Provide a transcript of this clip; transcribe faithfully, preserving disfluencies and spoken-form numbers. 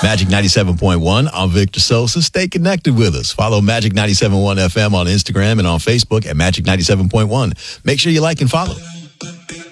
Magic ninety-seven point one. I'm Victor Sosa. Stay connected with us. Follow Magic ninety-seven point one F M on Instagram and on Facebook at Magic ninety-seven point one. Make sure you like and follow.